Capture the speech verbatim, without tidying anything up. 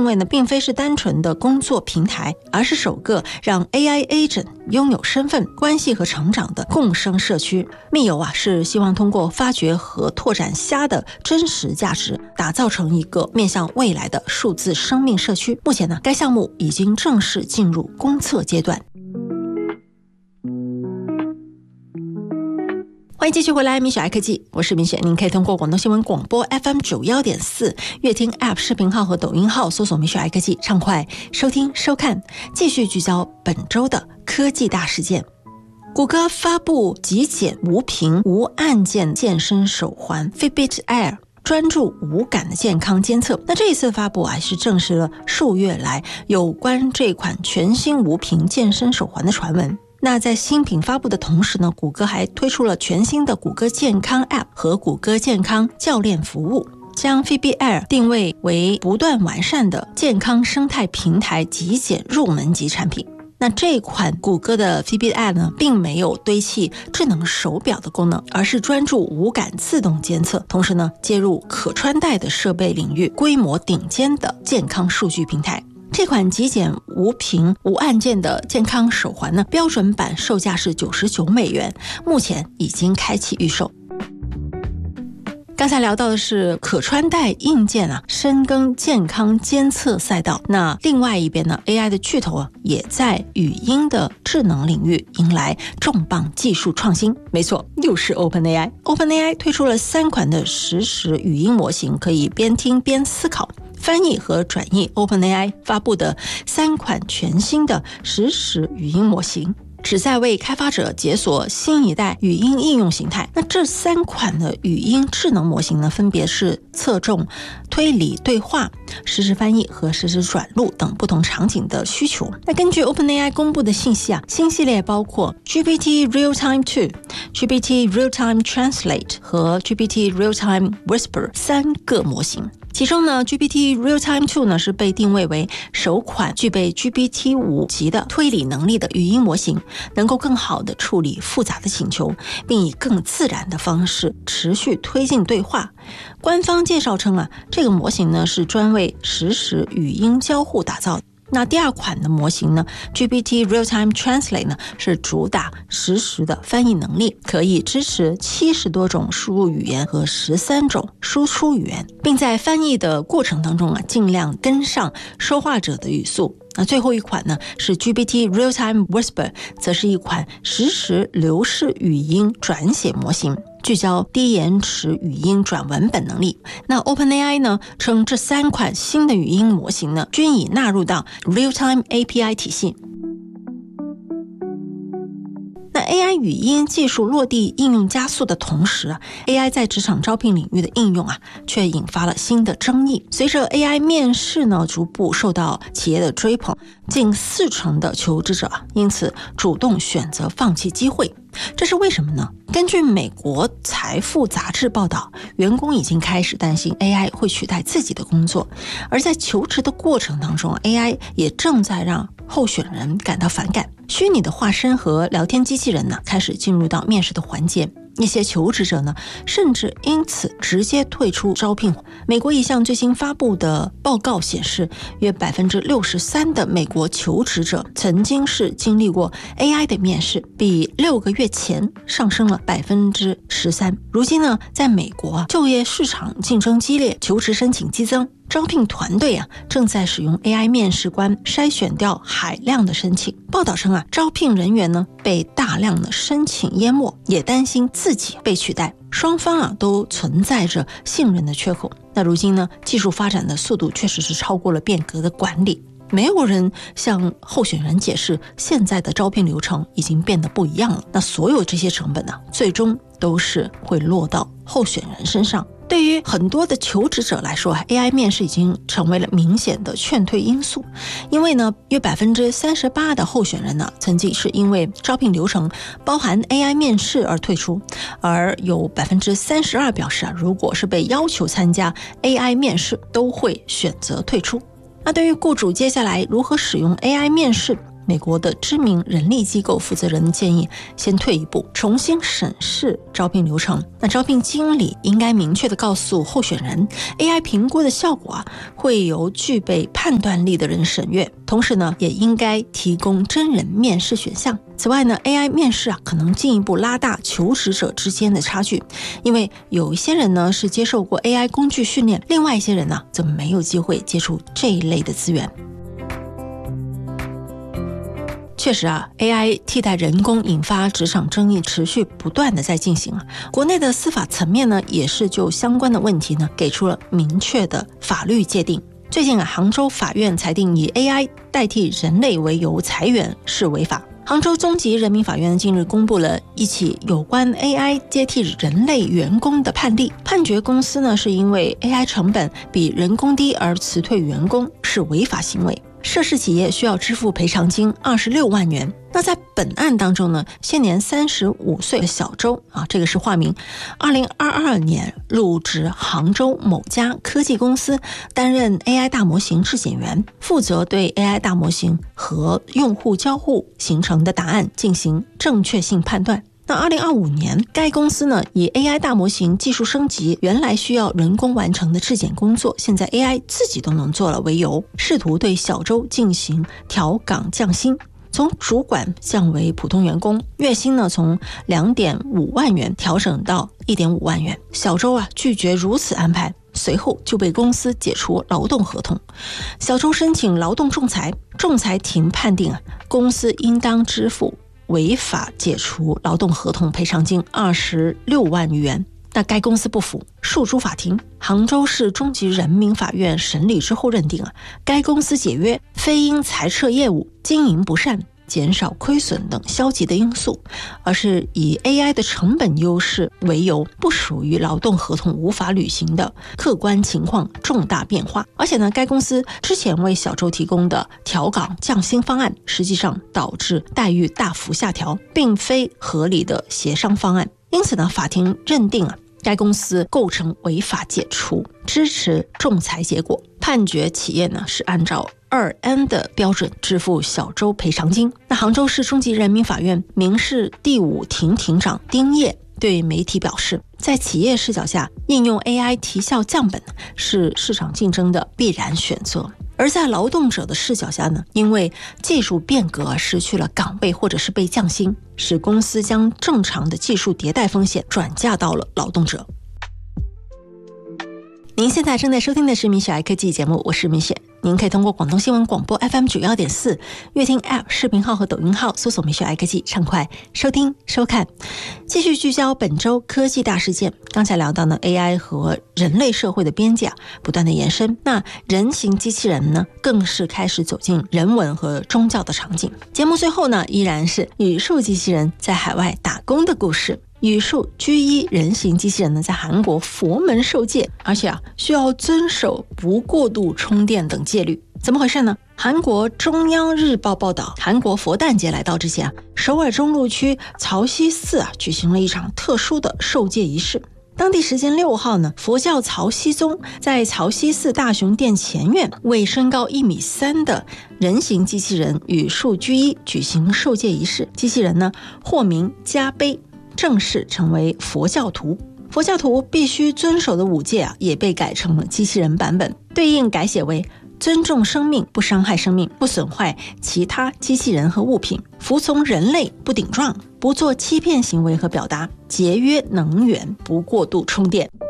为呢，并非是单纯的工作平台，而是首个让 A I agent 拥有身份、关系和成长的共生社区。密友啊，是希望通过发掘和拓展虾的真实价值，打造成一个面向未来的数字生命社区。目前呢，该项目已经正式进入公测阶段。欢迎继续回来，米雪爱科技，我是米雪。您可以通过广东新闻广播 F M 九十一点四 乐听 App 视频号和抖音号搜索米雪爱科技，畅快收听收看。继续聚焦本周的科技大事件。谷歌发布极简无屏无按键健身手环 Fitbit Air，专注无感的健康监测。那这一次发布啊，是证实了数月来有关这款全新无屏健身手环的传闻。那在新品发布的同时呢，谷歌还推出了全新的谷歌健康 App 和谷歌健康教练服务，将 Fitbit Air 定位为不断完善的健康生态平台极简入门级产品。那这款谷歌的 Fitbit Air 呢，并没有堆砌智能手表的功能，而是专注无感自动监测，同时呢，接入可穿戴的设备领域，规模顶尖的健康数据平台。这款极简无屏无按键的健康手环呢，标准版售价是九十九美元，目前已经开启预售。刚才聊到的是可穿戴硬件啊，深耕健康监测赛道。那另外一边呢 ，A I 的巨头啊，也在语音的智能领域迎来重磅技术创新。没错，又是 OpenAI。OpenAI 推出了三款的实时语音模型，可以边听边思考。翻译和转译 OpenAI 发布的三款全新的实时语音模型，旨在为开发者解锁新一代语音应用形态。那这三款的语音智能模型呢，分别是侧重推理对话、实时翻译和实时转录等不同场景的需求。那根据 OpenAI 公布的信息啊，新系列包括 G P T Real-Time 二、G P T Real-Time Translate 和 G P T Real-Time Whisper 三个模型。其中呢 G P T Real-Time 二 呢是被定位为首款具备 G P T 五 级的推理能力的语音模型，能够更好地处理复杂的请求，并以更自然的方式持续推进对话。官方介绍称啊，这个模型呢是专为实时语音交互打造的。那第二款的模型呢 G P T Real-Time Translate 呢是主打实时的翻译能力，可以支持七十多种输入语言和十三种输出语言，并在翻译的过程当中啊，尽量跟上说话者的语速。那最后一款呢是 G P T Real-Time Whisper， 则是一款实时流式语音转写模型，聚焦低延迟语音转文本能力。那 OpenAI 呢称这三款新的语音模型呢，均已纳入到 Real-Time A P I 体系。那 A I 语音技术落地应用加速的同时啊 ，A I 在职场招聘领域的应用啊，却引发了新的争议。随着 A I 面试呢逐步受到企业的追捧，近四成的求职者因此主动选择放弃机会。这是为什么呢？根据美国财富杂志报道，员工已经开始担心 A I 会取代自己的工作，而在求职的过程当中 A I 也正在让候选人感到反感。虚拟的化身和聊天机器人呢，开始进入到面试的环节。一些求职者呢，甚至因此直接退出招聘。美国一项最新发布的报告显示，约 百分之六十三 的美国求职者曾经是经历过 A I 的面试，比六个月前上升了 百分之十三。如今呢，在美国啊，就业市场竞争激烈，求职申请激增。招聘团队啊，正在使用 A I 面试官筛选掉海量的申请。报道称啊，招聘人员呢被大量的申请淹没，也担心自己被取代。双方啊都存在着信任的缺口。那如今呢，技术发展的速度确实是超过了变革的管理。没有人向候选人解释现在的招聘流程已经变得不一样了。那所有这些成本呢，最终都是会落到候选人身上。对于很多的求职者来说 A I 面试已经成为了明显的劝退因素，因为呢，约 百分之三十八 的候选人呢，曾经是因为招聘流程包含 A I 面试而退出，而有 百分之三十二 表示啊，如果是被要求参加 A I 面试，都会选择退出。那对于雇主接下来如何使用 A I 面试， 美国的知名人力机构负责人建议先退一步，重新审视招聘流程。那招聘经理应该明确地告诉候选人， A I 评估的效果啊，会由具备判断力的人审阅，同时呢，也应该提供真人面试选项。此外呢 A I 面试啊，可能进一步拉大求职者之间的差距，因为有一些人呢是接受过 A I 工具训练，另外一些人呢则没有机会接触这一类的资源。确实啊 A I 替代人工引发职场争议持续不断的在进行啊。国内的司法层面呢，也是就相关的问题呢给出了明确的法律界定。最近啊，杭州法院裁定以 A I 代替人类为由裁员是违法。杭州中级人民法院近日公布了一起有关 A I 接替人类员工的判例，判决公司呢是因为 A I 成本比人工低而辞退员工是违法行为，涉事企业需要支付赔偿金二十六万元。那在本案当中呢，现年三十五岁的小周啊，这个是化名，二零二二年入职杭州某家科技公司，担任 A I 大模型质检员，负责对 A I 大模型和用户交互形成的答案进行正确性判断。那二零二五年，该公司呢以 A I 大模型技术升级，原来需要人工完成的质检工作，现在 A I 自己都能做了为由，试图对小周进行调岗降薪，从主管降为普通员工，月薪呢从 两点五万元调整到 一点五万元。小周啊拒绝如此安排，随后就被公司解除劳动合同。小周申请劳动仲裁，仲裁庭判定啊，公司应当支付违法解除劳动合同赔偿金二十六万余元。那该公司不服，诉诸法庭。杭州市中级人民法院审理之后认定啊，该公司解约非因裁撤业务、经营不善、减少亏损等消极的因素，而是以 A I 的成本优势为由，不属于劳动合同无法履行的客观情况重大变化。而且呢，该公司之前为小周提供的调岗降薪方案，实际上导致待遇大幅下调，并非合理的协商方案。因此呢，法庭认定啊，该公司构成违法解除，支持仲裁结果，判决企业呢是按照二 N 的标准支付小周赔偿金。那杭州市中级人民法院民事第五庭庭长丁烨对媒体表示，在企业视角下，应用 A I 提效降本是市场竞争的必然选择。而在劳动者的视角下呢，因为技术变革失去了岗位或者是被降薪，使公司将正常的技术迭代风险转嫁到了劳动者。您现在正在收听的是米雪爱科技节目，我是米雪。您可以通过广东新闻广播 F M 九十一点四 乐听 App 视频号和抖音号搜索米雪爱科技，畅快收听收看。继续聚焦本周科技大事件。刚才聊到呢 A I 和人类社会的边界啊不断的延伸，那人形机器人呢更是开始走进人文和宗教的场景。节目最后呢依然是语数机器人在海外打工的故事。语数 G 一 人形机器人呢，在韩国佛门受戒，而且啊需要遵守不过度充电等戒律。怎么回事呢？韩国中央日报报道，韩国佛诞节来到之前啊，首尔中路区曹溪寺啊举行了一场特殊的受戒仪式。当地时间六号呢，佛教曹溪宗在曹溪寺大雄殿前院为身高一米三的人形机器人语数 G 一 举行受戒仪式。机器人呢获名加杯，正式成为佛教徒。佛教徒必须遵守的五戒啊，也被改成了机器人版本，对应改写为尊重生命，不伤害生命，不损坏其他机器人和物品，服从人类，不顶撞，不做欺骗行为和表达，节约能源，不过度充电。